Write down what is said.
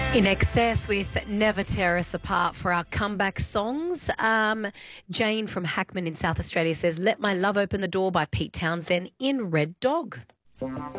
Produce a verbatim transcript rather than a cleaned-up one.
In excess with Never Tear Us Apart for our comeback songs. Um, Jane from Hackman in South Australia says, Let My Love Open the Door by Pete Townsend in Red Dog.